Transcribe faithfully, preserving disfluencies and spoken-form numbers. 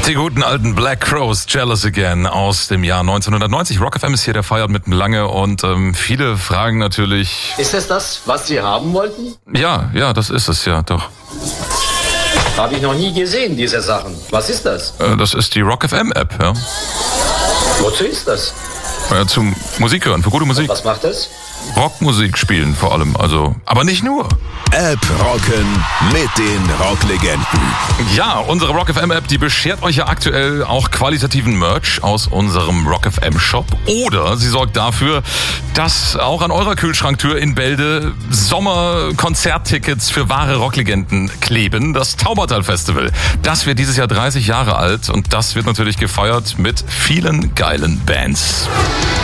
Die guten alten Black Crowes, Jealous Again aus dem Jahr neunzehnhundertneunzig. Rock F M ist hier, der feiert mit Lange und ähm, viele fragen natürlich... Ist es das, was Sie haben wollten? Ja, ja, das ist es, ja, doch. Habe ich noch nie gesehen, diese Sachen. Was ist das? Äh, das ist die Rock F M App, ja. Wozu ist das? Äh, zum Musik hören, für gute Musik. Was macht es? Rockmusik spielen vor allem, also, aber nicht nur. App rocken mit den Rocklegenden. Ja, unsere Rock F M App, die beschert euch ja aktuell auch qualitativen Merch aus unserem Rock F M Shop. Oder sie sorgt dafür, dass auch an eurer Kühlschranktür in Bälde Sommerkonzerttickets für wahre Rocklegenden kleben. Das Taubertal Festival, das wird dieses Jahr dreißig Jahre alt und das wird natürlich gefeiert mit vielen geilen Bands.